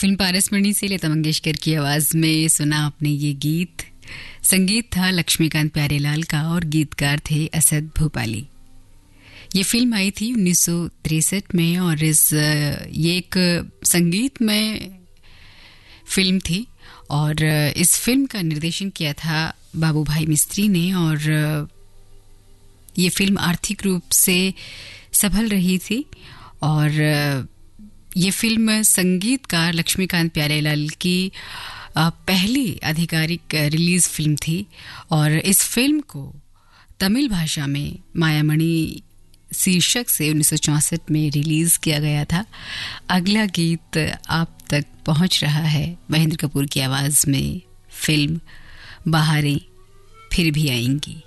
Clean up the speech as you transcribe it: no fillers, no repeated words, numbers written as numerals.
Film पारसमणि से लता मंगेशकर की आवाज में सुना आपने ये गीत। संगीत था लक्ष्मीकांत प्यारेलाल का और गीतकार थे असद भोपाली। ये फिल्म आई थी 1963 में और ये एक संगीतमय फिल्म थी और इस फिल्म का निर्देशन किया था बाबू भाई मिस्त्री ने और ये फिल्म आर्थिक रूप से सफल रही थी और ये फिल्म संगीतकार लक्ष्मीकांत प्यारेलाल की पहली आधिकारिक रिलीज फिल्म थी और इस फिल्म को तमिल भाषा में मायामणि शीर्षक से 1964 में रिलीज किया गया था। अगला गीत आप तक पहुंच रहा है महेंद्र कपूर की आवाज में, फिल्म बहारें फिर भी आएंगी।